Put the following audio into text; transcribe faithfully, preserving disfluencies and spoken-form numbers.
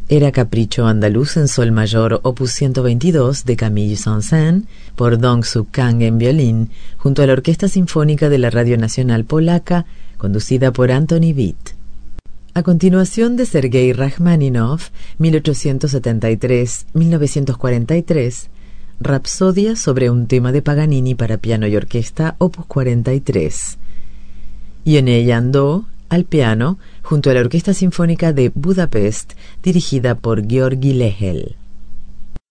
era Capricho andaluz en sol mayor opus ciento veintidós de Camille Saint-Saëns por Dong-Suk Kang en violín, junto a la Orquesta Sinfónica de la Radio Nacional Polaca, conducida por Anthony Witt. A continuación, de Sergei Rachmaninoff, mil ochocientos setenta y tres a mil novecientos cuarenta y tres, Rapsodia sobre un tema de Paganini para piano y orquesta, opus cuarenta y tres. Yone Yando, al piano, junto a la Orquesta Sinfónica de Budapest, dirigida por György Lehel.